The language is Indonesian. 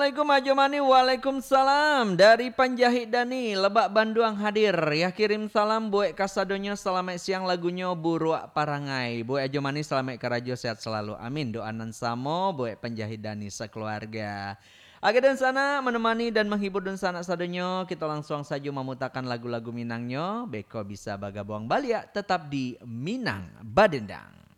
Assalamualaikum Ajomani, waalaikumsalam. Dari Panjahit Dani, Lebak Banduang hadir. Ya kirim salam buat kasadonyo selamat siang lagunya Buruak Parangai. Buat Ajomani selamat karajo sehat selalu. Amin. Doanan samo buat Panjahit Dani sekeluarga. Aga dan sana menemani dan menghibur dan sana sadonyo. Kita langsung saja memutakan lagu-lagu Minangnya. Beko bisa bagabuang balia tetap di Minang Badendang.